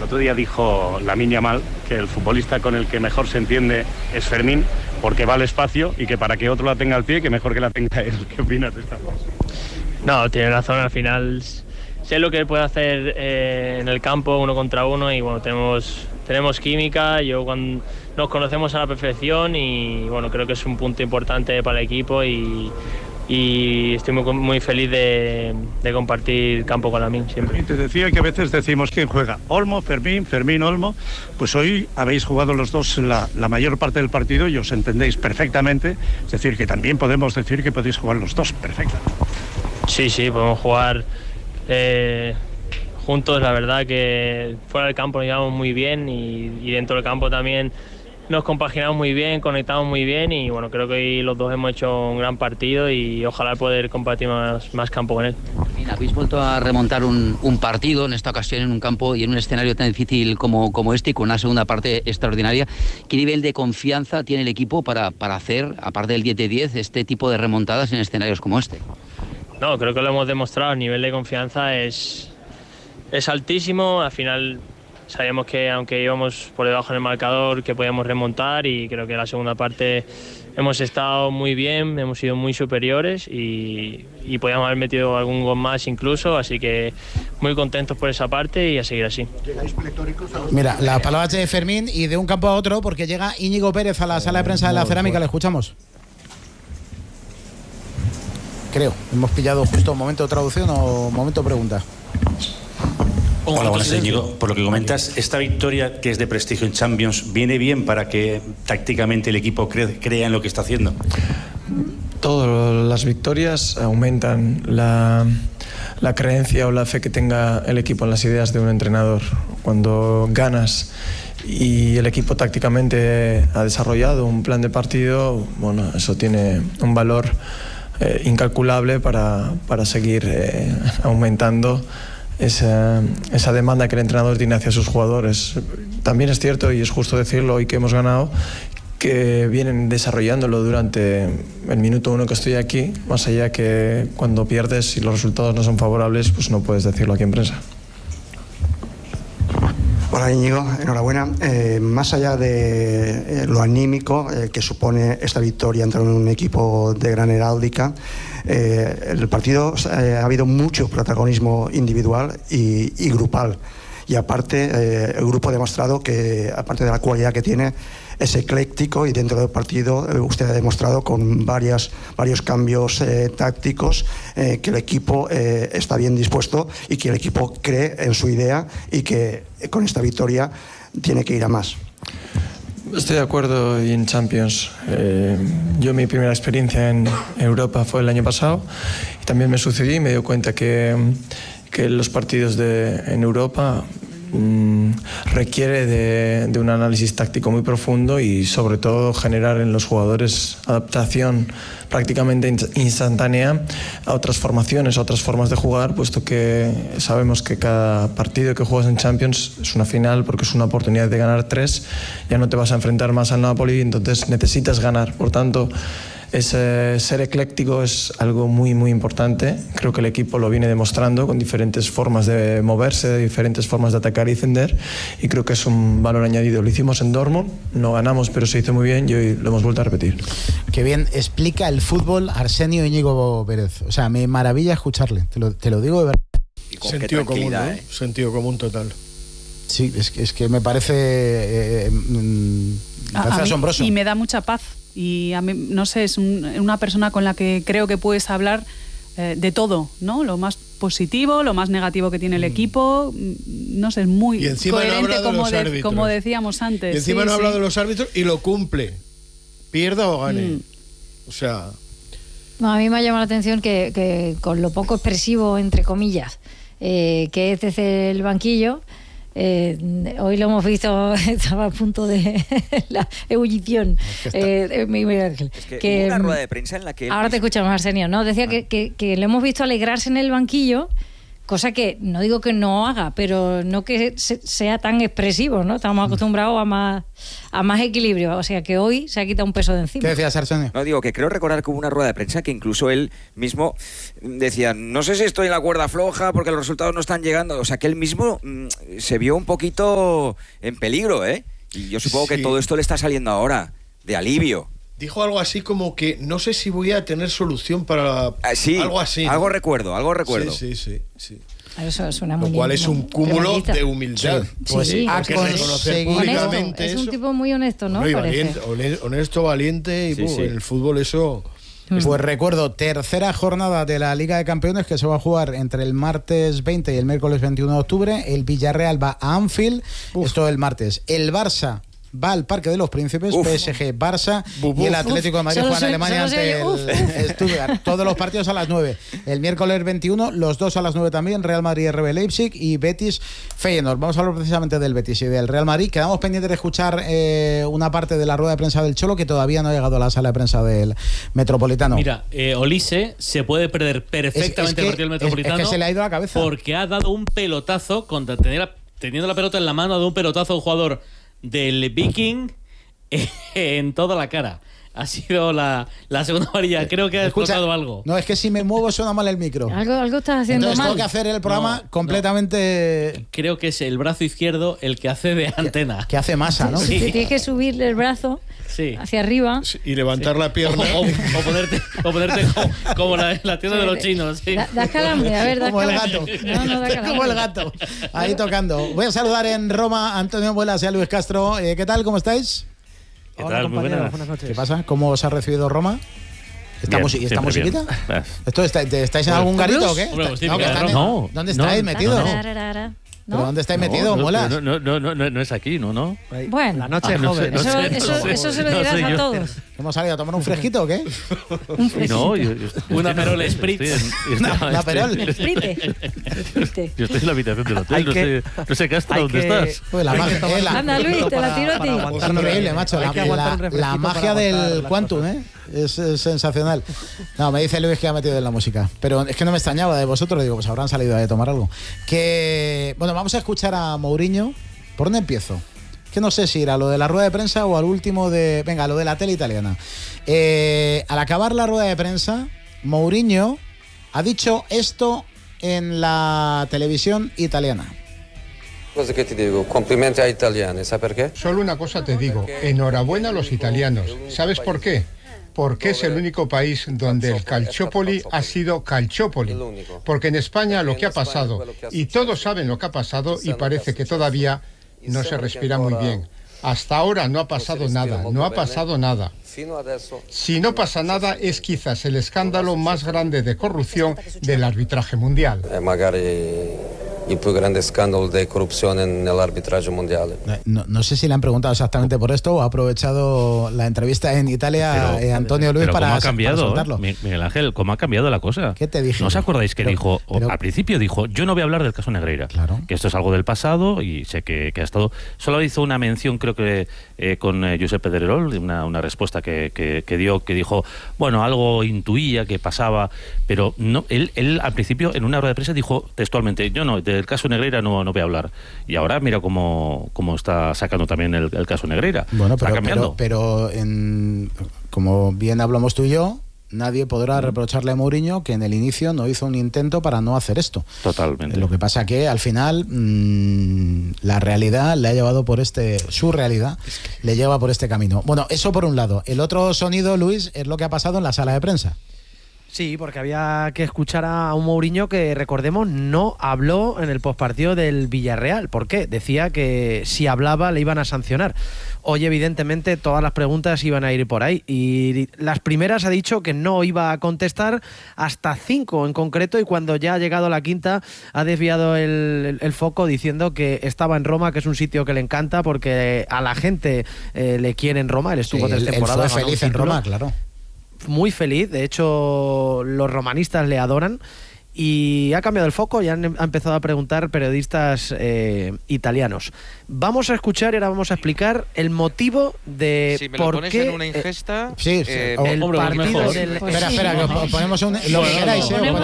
otro día dijo Lamine Yamal que el futbolista con el que mejor se entiende es Fermín, porque va al espacio y que para que otro la tenga al pie, que mejor que la tenga él. ¿Qué opinas de esta cosa? No, tiene razón, al final sé lo que él puede hacer en el campo, 1 contra 1, y bueno, tenemos química, nos conocemos a la perfección y bueno, creo que es un punto importante para el equipo y estoy muy feliz de compartir campo con Lamine siempre. Y te decía que a veces decimos quién juega, Olmo, Fermín, Olmo. Pues hoy habéis jugado los dos la mayor parte del partido y os entendéis perfectamente, es decir, que también podemos decir que podéis jugar los dos perfectamente. Sí, podemos jugar juntos, la verdad que fuera del campo nos llevamos muy bien y dentro del campo también nos compaginamos muy bien, conectamos muy bien y bueno, creo que hoy los dos hemos hecho un gran partido y ojalá poder compartir más campo con él. Habéis vuelto a remontar un partido, en esta ocasión en un campo y en un escenario tan difícil como este y con una segunda parte extraordinaria. ¿Qué nivel de confianza tiene el equipo para hacer, aparte del 10 de 10, este tipo de remontadas en escenarios como este? No, creo que lo hemos demostrado, el nivel de confianza es altísimo, al final sabíamos que aunque íbamos por debajo en el marcador que podíamos remontar y creo que en la segunda parte hemos estado muy bien, hemos sido muy superiores y podíamos haber metido algún gol más incluso, así que muy contentos por esa parte y a seguir así. Mira, las palabras de Fermín y de un campo a otro porque llega Íñigo Pérez a la sala de prensa de la Cerámica, le escuchamos. Creo, hemos pillado justo momento de traducción o momento de pregunta. Hola, buenas, Íñigo. Por lo que comentas, esta victoria que es de prestigio en Champions, ¿viene bien para que tácticamente el equipo crea en lo que está haciendo? Todas las victorias aumentan la creencia o la fe que tenga el equipo en las ideas de un entrenador. Cuando ganas y el equipo tácticamente ha desarrollado un plan de partido, bueno, eso tiene un valor incalculable para seguir aumentando esa demanda que el entrenador tiene hacia sus jugadores. También es cierto, y es justo decirlo hoy que hemos ganado, que vienen desarrollándolo durante el minuto 1 que estoy aquí, más allá que cuando pierdes y los resultados no son favorables, pues no puedes decirlo aquí en prensa. Hola Íñigo, enhorabuena. Más allá de lo anímico que supone esta victoria entre un equipo de gran heráldica, el partido ha habido mucho protagonismo individual y grupal. Y aparte, el grupo ha demostrado que, aparte de la cualidad que tiene, es ecléctico y dentro del partido usted ha demostrado con varios cambios tácticos que el equipo está bien dispuesto y que el equipo cree en su idea y que con esta victoria tiene que ir a más. Estoy de acuerdo, y en Champions. Yo mi primera experiencia en Europa fue el año pasado y también me sucedió y me di cuenta que los partidos en Europa requiere de un análisis táctico muy profundo y sobre todo generar en los jugadores adaptación prácticamente instantánea a otras formaciones, a otras formas de jugar, puesto que sabemos que cada partido que juegas en Champions es una final porque es una oportunidad de ganar 3, ya no te vas a enfrentar más al Napoli, entonces necesitas ganar. Por tanto, ser ecléctico es algo muy muy importante. Creo que el equipo lo viene demostrando con diferentes formas de moverse, diferentes formas de atacar y defender, y creo que es un valor añadido. Lo hicimos en Dortmund, no ganamos pero se hizo muy bien y hoy lo hemos vuelto a repetir. Qué bien explica el fútbol Arsenio Íñigo Pérez, o sea, me maravilla escucharle, te lo digo de verdad. Sentido común, ¿no? Sentido común total. Sí, es que me parece asombroso. Y me da mucha paz. Y a mí, no sé, es una persona con la que creo que puedes hablar de todo, ¿no? Lo más positivo, lo más negativo que tiene el equipo, no sé, es muy coherente, no como decíamos antes. Y encima no habla de los árbitros y lo cumple, pierda o gane. O sea... No, a mí me ha llamado la atención que con lo poco expresivo, entre comillas, que es desde el banquillo, hoy lo hemos visto, estaba a punto de la ebullición. Es que hubo una rueda de prensa en la que... Ahora te escuchamos, Arsenio, ¿no? Decía que lo hemos visto alegrarse en el banquillo cosa que no digo que no haga, pero no que sea tan expresivo, ¿no? Estamos acostumbrados a más equilibrio, o sea que hoy se ha quitado un peso de encima. ¿Qué decías, Arsenio? No, digo que creo recordar que hubo una rueda de prensa que incluso él mismo decía, no sé si estoy en la cuerda floja porque los resultados no están llegando, o sea que él mismo se vio un poquito en peligro, ¿eh? Y yo supongo que todo esto le está saliendo ahora, de alivio. Dijo algo así como que no sé si voy a tener solución para... sí, algo así, ¿no? Algo recuerdo. Sí. Eso suena muy Lo cual es un cúmulo de humildad. Pues sí, reconocer públicamente es eso. un tipo muy honesto, ¿no? Muy Parece. honesto, valiente, y en el fútbol eso... Pues recuerdo, tercera jornada de la Liga de Campeones que se va a jugar entre el martes 20 y el miércoles 21 de octubre. El Villarreal va a Anfield, esto el martes. El Barça va al Parque de los Príncipes, PSG, Barça, y el Atlético de Madrid juega en Alemania ante el Stuttgart. Todos los partidos a las 9. El miércoles 21, los dos a las 9 también, Real Madrid, RB Leipzig y Betis, Feyenoord. Vamos a hablar precisamente del Betis y del Real Madrid. Quedamos pendientes de escuchar una parte de la rueda de prensa del Cholo que todavía no ha llegado a la sala de prensa del Metropolitano. Mira, Olise se puede perder perfectamente el partido del Metropolitano. Es que se le ha ido la cabeza. Porque ha dado un pelotazo, teniendo la pelota en la mano, ha dado un pelotazo a un jugador del Viking en toda la cara. Ha sido la segunda amarilla. Creo que ha explotado algo. No, es que si me muevo suena mal el micro. Algo estás haciendo Entonces mal. tengo que hacer el programa completamente... Creo que es el brazo izquierdo el que hace de antena. Que hace masa, ¿no? Sí. Tienes que subirle el brazo hacia arriba. Y levantar la pierna. O ponerte como la tienda de los chinos. Sí. Da calambre, a ver, da como calambre. El gato. No da calambre. Como el gato. Ahí tocando. Voy a saludar en Roma a Antonio Vuelas y a Luis Castro. ¿Qué tal? ¿Cómo estáis? ¿Qué tal? Muy buenas noches. ¿Qué pasa? ¿Cómo os ha recibido Roma? ¿Esta musiquita? ¿Estáis en algún garito o qué? No. ¿Dónde estáis metidos? ¿No? ¿Dónde estáis metidos, Molas? No es aquí, ¿no? Bueno, la noche joven. Eso se lo dirás a todos. ¿Hemos salido a tomar un fresquito o qué? Un fresquito. Un Aperol Spritz. Un Aperol. Yo estoy en la habitación del hotel, no sé Castro, ¿dónde estás? Anda, Luis, te la tiro a ti. Es increíble, macho. La magia del Quantum, es sensacional. No, me dice Luis que ha metido en la música. Pero es que no me extrañaba de vosotros. Digo, pues habrán salido a tomar algo. Bueno, vamos a escuchar a Mourinho. ¿Por dónde empiezo? Que no sé si ir a lo de la rueda de prensa o al último de... Venga, a lo de la tele italiana. Al acabar la rueda de prensa, Mourinho ha dicho esto en la televisión italiana. Cosa che ti dico, complimenti agli italiani, ¿sabes por qué? Solo una cosa te digo, enhorabuena a los italianos. ¿Sabes por qué? Porque es el único país donde el calciopoli ha sido calciopoli. Porque en España lo que ha pasado, y todos saben lo que ha pasado, y parece que todavía no se respira muy bien. Hasta ahora no ha pasado nada. Si no pasa nada, es quizás el escándalo más grande de corrupción del arbitraje mundial. El più grande escándalo de corrupción en el arbitraje mundial. No sé si le han preguntado exactamente por esto o ha aprovechado la entrevista en Italia Antonio Luis para soltarlo. Miguel Ángel, ¿cómo ha cambiado la cosa? ¿Qué te dije? ¿No os acordáis que dijo, al principio dijo, yo no voy a hablar del caso Negreira? Claro. Que esto es algo del pasado y sé que ha estado... Solo hizo una mención, creo que con Josep Pedrerol, una respuesta que dio, que dijo, bueno, algo intuía que pasaba, pero no, él al principio en una rueda de prensa dijo textualmente, yo no, del caso Negreira no voy a hablar. Y ahora mira cómo está sacando también el caso Negreira. Bueno, está cambiando. Pero como bien hablamos tú y yo, nadie podrá reprocharle a Mourinho que en el inicio no hizo un intento para no hacer esto. Totalmente. Lo que pasa que al final la realidad le ha llevado por su realidad le lleva por este camino. Bueno, eso por un lado. El otro sonido, Luis, es lo que ha pasado en la sala de prensa. Sí, porque había que escuchar a un Mourinho que, recordemos, no habló en el postpartido del Villarreal. ¿Por qué? Decía que si hablaba le iban a sancionar. Hoy, evidentemente, todas las preguntas iban a ir por ahí. Y las primeras ha dicho que no iba a contestar, hasta 5 en concreto, y cuando ya ha llegado la quinta ha desviado el foco diciendo que estaba en Roma, que es un sitio que le encanta porque a la gente le quiere en Roma. Él estuvo 3 temporadas. Él fue feliz en Roma, claro. Muy feliz, de hecho los romanistas le adoran Y ha cambiado el foco y ha empezado a preguntar periodistas italianos. Vamos a escuchar y ahora vamos a explicar el motivo de si me por lo pones qué en una ingesta, el partido del... Espera, que ponemos lo que queráis.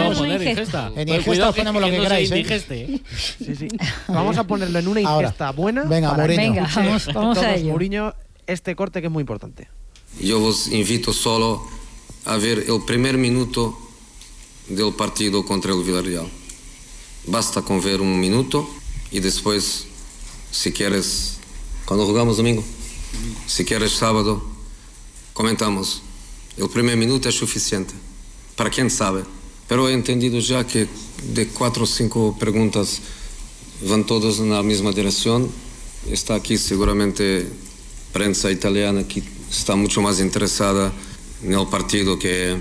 En ingesta ponemos lo que queráis. Sí. Vamos a ponerlo en una ingesta buena. Venga, Mourinho. Venga, vamos a ello. Mourinho, este corte que es muy importante. Yo os invito solo a ver el primer minuto del partido contra el Villarreal. Basta con ver un minuto y después, si quieres, cuando jugamos domingo, si quieres sábado, comentamos. El primer minuto es suficiente, para quien sabe. Pero he entendido ya que de 4 o 5 preguntas van todas en la misma dirección. Está aquí seguramente prensa italiana que está mucho más interesada en el partido que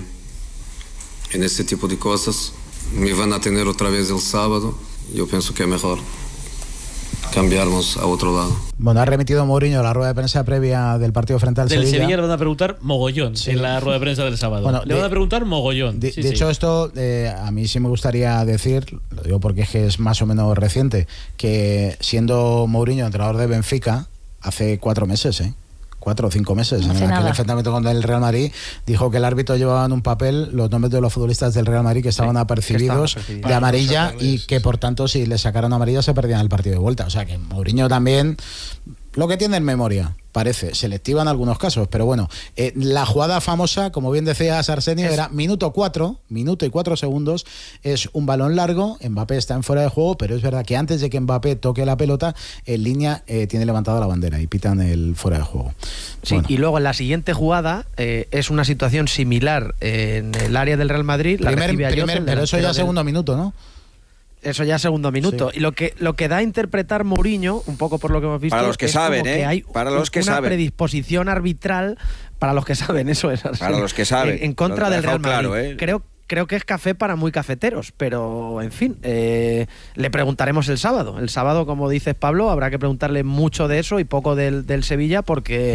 en este tipo de cosas. Me van a tener otra vez el sábado. Yo pienso que es mejor cambiarnos a otro lado. Bueno, ha remitido Mourinho a la rueda de prensa previa del partido frente al Sevilla. Del Sevilla le van a preguntar mogollón en la rueda de prensa del sábado. Bueno, le van a preguntar mogollón. De hecho, esto a mí sí me gustaría decir, lo digo porque es que es más o menos reciente, que siendo Mourinho entrenador de Benfica hace 4 meses, 4 o 5 meses, en aquel enfrentamiento con el Real Madrid, dijo que el árbitro llevaba en un papel los nombres de los futbolistas del Real Madrid que estaban apercibidos de amarilla y que por tanto si le sacaran amarilla se perdían el partido de vuelta. O sea que Mourinho también lo que tiene en memoria, parece, selectiva en algunos casos, pero bueno, la jugada famosa, como bien decías Arsenio, era minuto y 4 segundos, es un balón largo, Mbappé está en fuera de juego, pero es verdad que antes de que Mbappé toque la pelota, en línea tiene levantada la bandera y pitan el fuera de juego. Sí, bueno. Y luego en la siguiente jugada es una situación similar en el área del Real Madrid, pero eso ya segundo minuto, ¿no? Eso ya segundo minuto. Sí. Y lo que da a interpretar Mourinho, un poco por lo que hemos visto, para los que saben, que hay una predisposición arbitral para los que saben, eso es. Para los que saben. En contra del Real Madrid. Claro, creo que es café para muy cafeteros, pero en fin, le preguntaremos el sábado. El sábado, como dices Pablo, habrá que preguntarle mucho de eso y poco del Sevilla porque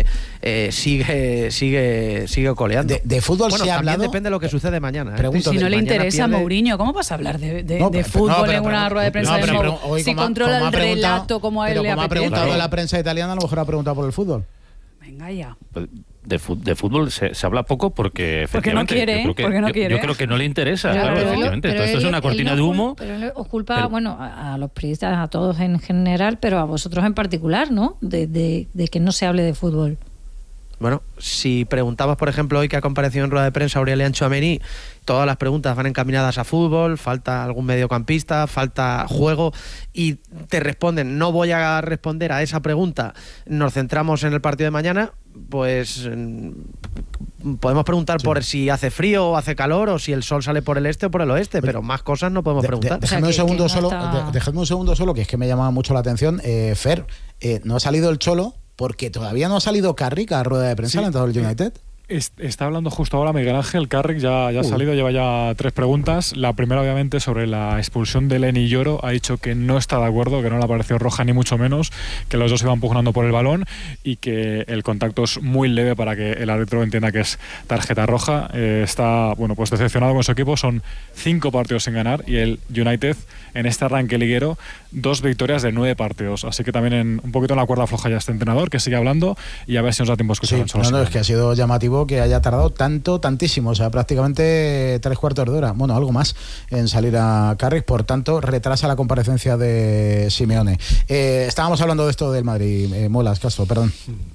sigue coleando. De fútbol se ha hablado. Depende de lo que sucede mañana. Si no le interesa a Mourinho, ¿cómo vas a hablar de fútbol en una rueda de prensa de Mourinho? Si controla el relato como a él le apetece. Como ha preguntado la prensa italiana, a lo mejor ha preguntado por el fútbol. Venga ya. De fútbol se habla poco porque efectivamente no quiere, yo creo que no le interesa, claro, efectivamente. Entonces esto es una cortina de humo. Pero os culpa, bueno, a los periodistas, a todos en general, pero a vosotros en particular, ¿no? De que no se hable de fútbol. Bueno, si preguntamos, por ejemplo, hoy que ha comparecido en rueda de prensa Aurélien Tchouaméni, todas las preguntas van encaminadas a fútbol, falta algún mediocampista, falta juego, y te responden, no voy a responder a esa pregunta, nos centramos en el partido de mañana, pues podemos preguntar por si hace frío o hace calor, o si el sol sale por el este o por el oeste, pero más cosas no podemos preguntar. Dejadme un segundo solo, que es que me llamaba mucho la atención. Fer, no ha salido el Cholo porque todavía no ha salido Carrick a rueda de prensa, el entrenador del United. Está hablando justo ahora Miguel Ángel. Carrick ya ha salido, lleva ya 3 preguntas. La primera, obviamente, sobre la expulsión de Lenny Yoro. Ha dicho que no está de acuerdo, que no le ha parecido roja ni mucho menos, que los dos iban pugnando por el balón y que el contacto es muy leve para que el árbitro entienda que es tarjeta roja. Está pues decepcionado con su equipo. Son 5 partidos sin ganar y el United, en este arranque liguero, 2 victorias de 9 partidos. Así que también un poquito en la cuerda floja ya este entrenador, que sigue hablando, y a ver si nos da tiempo a escuchar. Es que ha sido llamativo que haya tardado tantísimo, o sea, prácticamente 3/4 de hora, bueno, algo más, en salir a Carrick, por tanto, retrasa la comparecencia de Simeone. Estábamos hablando de esto del Madrid, Muelas, Castro, perdón.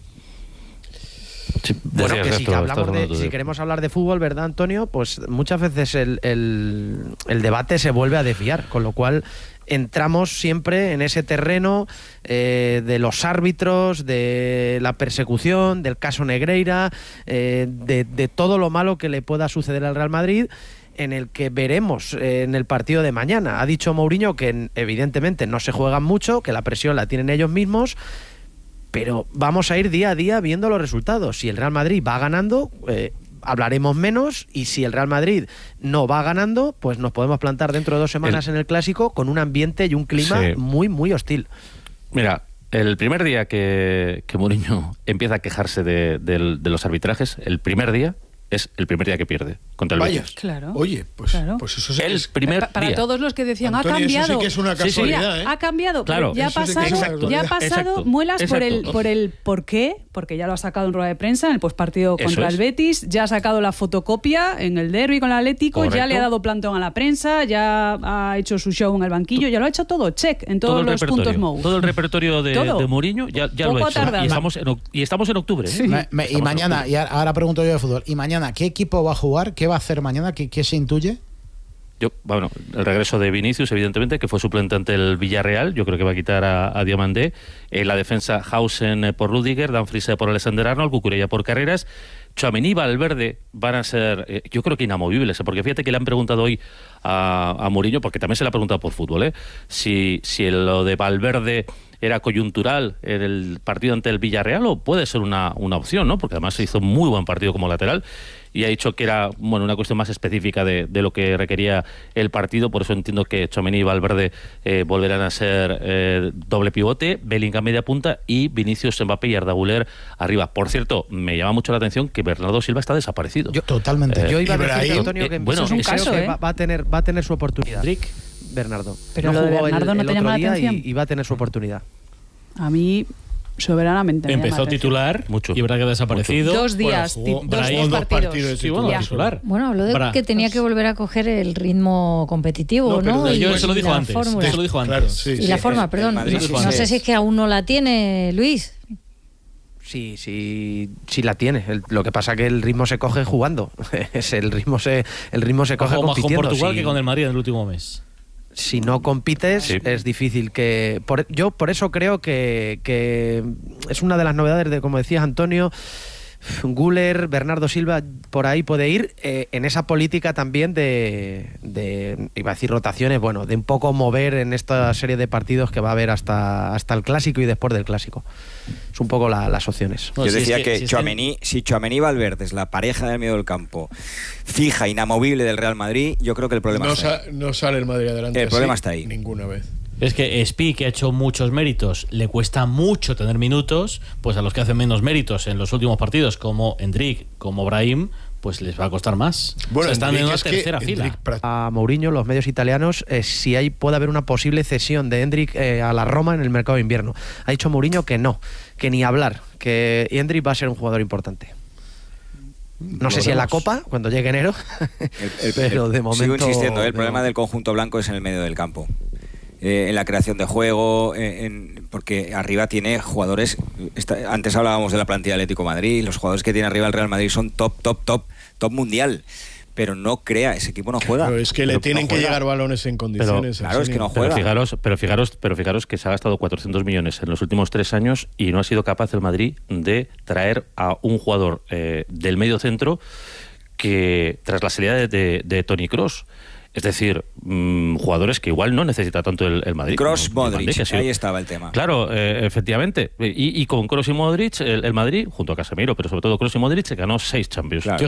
Sí, bueno, que si queremos hablar de fútbol, ¿verdad, Antonio? Pues muchas veces el debate se vuelve a desviar, con lo cual entramos siempre en ese terreno de los árbitros, de la persecución, del caso Negreira, de todo lo malo que le pueda suceder al Real Madrid, en el que veremos en el partido de mañana. Ha dicho Mourinho que evidentemente no se juegan mucho, que la presión la tienen ellos mismos, pero vamos a ir día a día viendo los resultados. Si el Real Madrid va ganando, hablaremos menos, y si el Real Madrid no va ganando, pues nos podemos plantar dentro de 2 semanas en el Clásico con un ambiente y un clima muy, muy hostil. Mira, el primer día que Mourinho empieza a quejarse de los arbitrajes, el primer día es el primer día que pierde contra el Betis. Claro. Oye, pues eso el primer para día. todos los que decían, Antonio, ha cambiado. Eso sí que es una casualidad, Ha cambiado. Claro. Ya ha pasado muelas por el por qué, porque ya lo ha sacado en rueda de prensa en el postpartido contra el Betis, ya ha sacado la fotocopia en el derbi con el Atlético, Correcto. ya le ha dado plantón a la prensa, ya ha hecho su show en el banquillo, ya lo ha hecho todo, check, en todos los puntos Mou. Todo el repertorio de Mourinho ya lo ha hecho. Y estamos en octubre. Sí. Y mañana, y ahora pregunto yo de fútbol, ¿y mañana qué equipo va a jugar? ¿Qué va a hacer mañana? ¿Qué se intuye? El regreso de Vinicius, evidentemente, que fue suplente ante el Villarreal. Yo creo que va a quitar a Diomandé. La defensa, Hausen por Rüdiger, Dumfries por Alexander-Arnold, Cucurella por Carreras. Tchouaméni y Valverde van a ser, yo creo que inamovibles, porque fíjate que le han preguntado hoy a Mourinho, porque también se le ha preguntado por fútbol, si lo de Valverde era coyuntural en el partido ante el Villarreal, o puede ser una opción, ¿no? Porque además se hizo muy buen partido como lateral, y ha dicho que era una cuestión más específica de lo que requería el partido. Por eso entiendo que Tchouaméni y Valverde volverán a ser doble pivote, Bellingham media punta y Vinicius, Mbappé y Arda Güler arriba. Por cierto, me llama mucho la atención que Bernardo Silva está desaparecido. Totalmente. Yo iba a decir, Antonio, que eso es un caso, va a tener su oportunidad. Bernardo. Pero lo de Bernardo no te llama la atención. Y va a tener su oportunidad. A mí soberanamente empezó titular y verdad que ha desaparecido. 2 días, dos partidos. Sí, titular. Bueno, habló de que tenía que volver a coger el ritmo competitivo, ¿no? Eso lo dijo antes. Claro, y la forma, perdón. No sé si es que aún no la tiene, Luis. Sí la tiene. Lo que pasa es que el ritmo se coge jugando. el ritmo se coge compitiendo. Más con Portugal que con el Madrid en el último mes. Si no compites, es difícil que... Yo por eso creo que es una de las novedades como decías, Antonio. Güler, Bernardo Silva, por ahí puede ir en esa política también iba a decir rotaciones, de un poco mover en esta serie de partidos que va a haber hasta el Clásico y después del Clásico. Es un poco las opciones. Yo decía si Tchouaméni y Valverde es la pareja del medio del campo fija, inamovible del Real Madrid, yo creo que el problema no sale el Madrid adelante. El problema está ahí. Ninguna vez. Es que Spi, que ha hecho muchos méritos, le cuesta mucho tener minutos, pues a los que hacen menos méritos en los últimos partidos, como Endrick, como Brahim, pues les va a costar más. Están en una tercera fila. A Mourinho, los medios italianos, si puede haber una posible cesión de Endrick a la Roma en el mercado de invierno. Ha dicho Mourinho que no, que ni hablar, que Endrick va a ser un jugador importante. No sé si en la Copa, cuando llegue enero, pero de momento... Sigo insistiendo, el problema del conjunto blanco es en el medio del campo. En la creación de juego, porque arriba tiene jugadores, antes hablábamos de la plantilla del Atlético de Madrid, los jugadores que tiene arriba el Real Madrid son top mundial, pero no crea, ese equipo no juega. Pero es que le tienen que llegar balones en condiciones. Claro, es que no juega. Pero fijaros que se ha gastado 400 millones en los últimos 3 años y no ha sido capaz el Madrid de traer a un jugador del medio centro que, tras la salida de Toni Kroos, es decir, jugadores que igual no necesita tanto el Madrid. Kroos, Modric, ahí estaba el tema. Claro, efectivamente. Y con Kroos y Modric, el Madrid, junto a Casemiro, pero sobre todo Kroos y Modric, se ganó 6 Champions. Claro.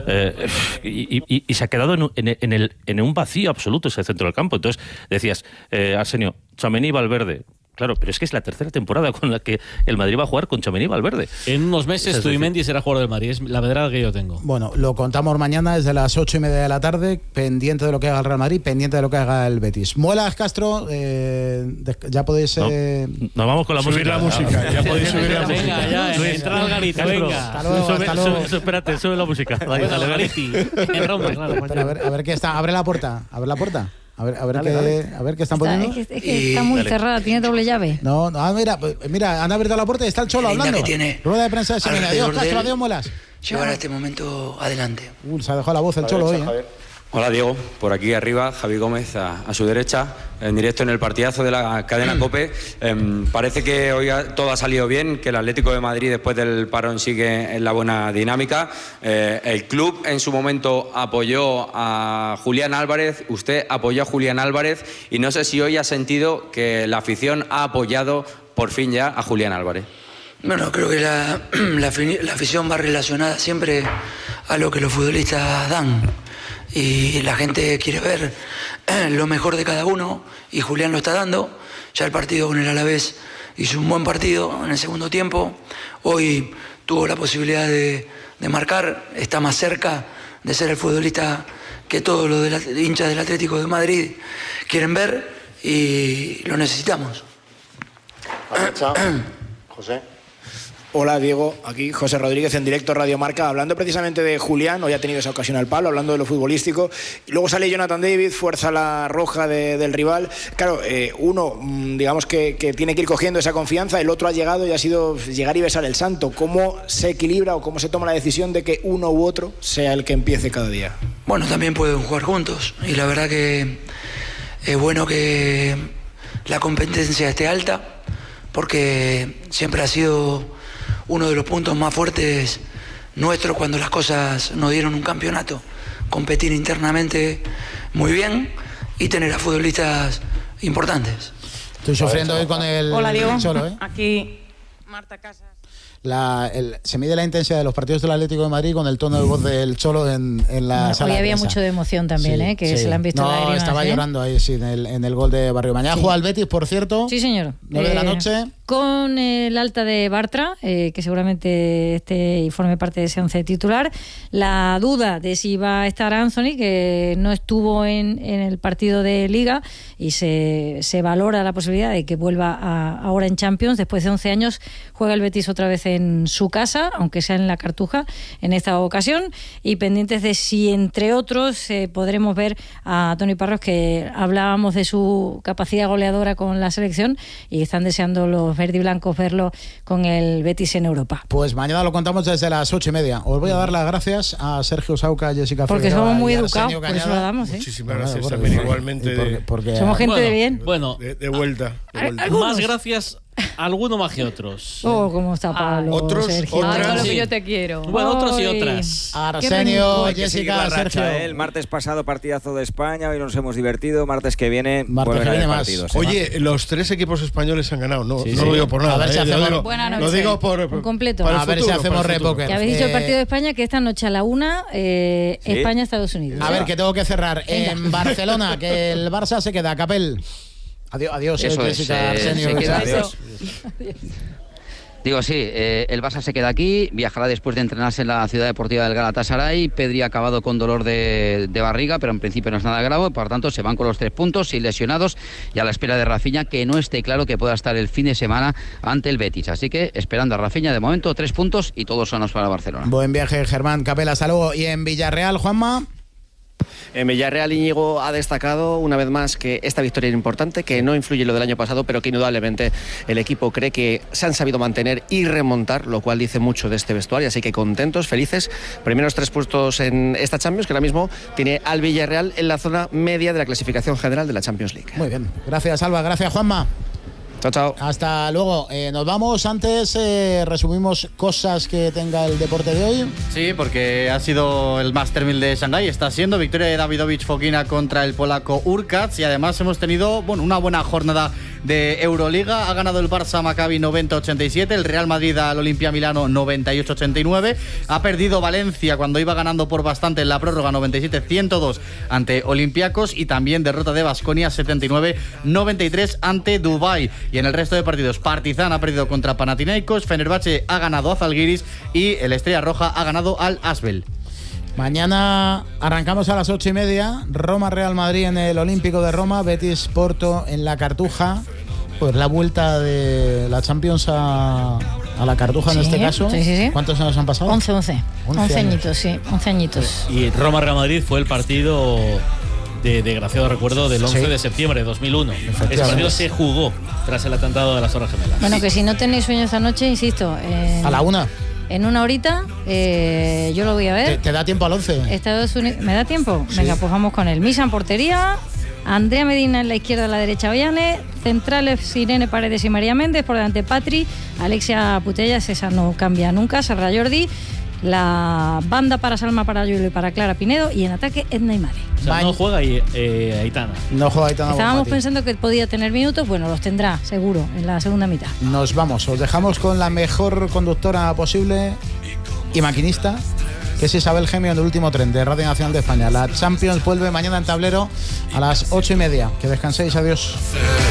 Y se ha quedado en un vacío absoluto ese centro del campo. Entonces, decías, Arsenio, Tchouaméni, Valverde... Claro, pero es que es la tercera temporada con la que el Madrid va a jugar con Tchouaméni y Valverde. En unos meses Zubimendi será jugador del Madrid, es la verdad que yo tengo. Bueno, lo contamos mañana desde las 8:30 de la tarde, pendiente de lo que haga el Real Madrid, pendiente de lo que haga el Betis. Muelas, Castro, ya podéis... Nos vamos con la música. Ya podéis subir la música. Venga, ya, entra al garito, venga. Hasta luego. Espérate, sube la música. Dale, Gariti. En Roma, claro. Pero a ver qué está. Abre la puerta. A ver qué están poniendo. Es que está muy cerrada, tiene doble llave. No, mira, han abierto la puerta y está el Cholo hablando. Rueda de prensa de Semana. Adiós, Castro, adiós, Muelas. Llevar a este momento adelante. Se ha dejado la voz el Cholo hoy. Hola Diego, por aquí arriba, Javi Gómez a su derecha, en directo en el partidazo de la cadena COPE. Parece que hoy todo ha salido bien, que el Atlético de Madrid después del parón sigue en la buena dinámica. El club en su momento apoyó a Julián Álvarez, usted apoyó a Julián Álvarez y no sé si hoy ha sentido que la afición ha apoyado por fin ya a Julián Álvarez. Bueno, creo que la afición va relacionada siempre a lo que los futbolistas dan. Y la gente quiere ver lo mejor de cada uno y Julián lo está dando. Ya el partido con el Alavés hizo un buen partido en el segundo tiempo. Hoy tuvo la posibilidad de marcar, está más cerca de ser el futbolista que todos los hinchas del Atlético de Madrid quieren ver y lo necesitamos. José. Hola Diego, aquí José Rodríguez en directo Radio Marca, hablando precisamente de Julián, hoy ha tenido esa ocasión al palo, hablando de lo futbolístico, y luego sale Jonathan David, fuerza la roja del rival. Claro, uno digamos que tiene que ir cogiendo esa confianza, el otro ha llegado y ha sido llegar y besar el santo. ¿Cómo se equilibra o cómo se toma la decisión de que uno u otro sea el que empiece cada día? Bueno, también pueden jugar juntos y la verdad que es bueno que la competencia esté alta, porque siempre ha sido uno de los puntos más fuertes nuestros cuando las cosas nos dieron un campeonato. Competir internamente muy bien y tener a futbolistas importantes. Estoy sufriendo hoy con el Hola, Diego. Cholo, ¿eh? Aquí Marta Casas. Se mide la intensidad de los partidos del Atlético de Madrid con el tono de voz del Cholo en la sala. Hoy de había prensa. mucho de emoción también, Sí, que se le han visto lágrimas. Estaba llorando ahí, sí, en el gol de Barrio. Mañana juega el Betis, por cierto. Sí, señor. 9 de la noche. Con el alta de Bartra, que seguramente esté y forme parte de ese 11 titular. La duda de si va a estar Anthony, que no estuvo en el partido de Liga, y se valora la posibilidad de que vuelva ahora en Champions. Después de 11 años juega el Betis otra vez en su casa, aunque sea en la Cartuja en esta ocasión, y pendientes de si, entre otros, podremos ver a Toni Parros, que hablábamos de su capacidad goleadora con la selección, y están deseando los verde y blancos verlo con el Betis en Europa. Pues mañana lo contamos desde las 8:30. Os voy a dar las gracias a Sergio Sauca, Jessica porque Figueroa, somos muy y educados, Arsenio por eso Cañada. lo damos. Muchísimas gracias también, igualmente. Porque somos gente de bien. Bueno, de vuelta. Más gracias a alguno más que otros. Oh, cómo está Pablo. Otros, Sergio. Con lo Sí. que yo te quiero. Bueno, otros y Ay. otras. Arsenio, Hay que seguir la Jessica, racha, Sergio. El martes pasado partidazo de España, hoy nos hemos divertido, martes que viene vuelven a haber más. partidos. Oye, los 3 equipos españoles han ganado, no, Sí, no sí. lo digo por nada. A ver si hacemos- Buena lo noche. digo por Un completo. para el A ver si futuro, hacemos para el futuro. repóker. Que habéis dicho el partido de España, que esta noche a la 1, Sí. España-Estados Unidos. A ver, que tengo que cerrar. Venga. En Barcelona, que el Barça se queda. Capel. Adiós, Eso es, Jessica, Arsenio. se queda. Adiós. Digo, sí, el Barça se queda aquí, viajará después de entrenarse en la ciudad deportiva del Galatasaray. Pedri ha acabado con dolor de barriga, pero en principio no es nada grave, por tanto se van con los 3 puntos, sin lesionados, y a la espera de Rafinha, que no esté claro que pueda estar el fin de semana ante el Betis. Así que esperando a Rafinha, de momento 3 puntos y todos sanos para Barcelona. Buen viaje, Germán. Capel, hasta luego. Y en Villarreal, Juanma. En Villarreal, Íñigo ha destacado una vez más que esta victoria era importante, que no influye en lo del año pasado, pero que indudablemente el equipo cree que se han sabido mantener y remontar, lo cual dice mucho de este vestuario, así que contentos, felices. Primeros 3 puestos en esta Champions, que ahora mismo tiene al Villarreal en la zona media de la clasificación general de la Champions League. Muy bien. Gracias, Alba. Gracias, Juanma. Chao, chao. Hasta luego. Nos vamos. Antes resumimos cosas que tenga el deporte de hoy. Sí, porque ha sido el Master 1000 de Shanghái. Está siendo victoria de Davidovich Fokina contra el polaco Urkacz. Y además hemos tenido una buena jornada de Euroliga. Ha ganado el Barça Maccabi 90-87. El Real Madrid al Olimpia Milano 98-89. Ha perdido Valencia cuando iba ganando por bastante en la prórroga 97-102 ante Olympiacos. Y también derrota de Baskonia 79-93 ante Dubái. Y en el resto de partidos, Partizan ha perdido contra Panathinaikos, Fenerbahce ha ganado a Zalgiris y el Estrella Roja ha ganado al Asbel. Mañana arrancamos a las 8:30. Roma-Real Madrid en el Olímpico de Roma. Betis-Porto en la Cartuja. Pues la vuelta de la Champions a la Cartuja, en este caso. Sí. ¿Cuántos años han pasado? 11 añitos, sí. 11 añitos. Y Roma-Real Madrid fue el partido de desgraciado recuerdo del 11 de septiembre de 2001. Ese partido se jugó tras el atentado de las Torres Gemelas. Bueno, que si no tenéis sueño esta noche, insisto. A la 1. En una horita, yo lo voy a ver. ¿Te da tiempo al 11? Estados Unidos. ¿Me da tiempo? Sí. Venga, pues vamos con él. Misa en portería. Andrea Medina en la izquierda, a la derecha Ollane. Centrales Irene Paredes y María Méndez. Por delante Patri. Alexia Putellas, esa no cambia nunca. Serra Jordi. La banda para Salma Parayuelo y para Clara Pinedo, y en ataque Edna y Mare. O sea, no juega Aitana. No juega Aitana. Estábamos pensando que podía tener minutos, bueno, los tendrá seguro en la segunda mitad. Nos vamos, os dejamos con la mejor conductora posible y maquinista, que es Isabel Gemio, en el último tren de Radio Nacional de España. La Champions vuelve mañana en Tablero a las 8:30. Que descanséis, adiós.